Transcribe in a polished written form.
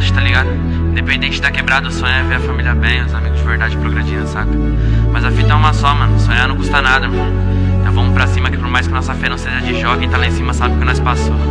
tá ligado? Independente de tá quebrado, o sonho é ver a família bem, os amigos de verdade progredindo, saca? Mas a fita é uma só, mano, sonhar não custa nada, mano. Então vamos pra cima que por mais que nossa fé não seja de jogo, quem tá lá em cima sabe o que nós passou.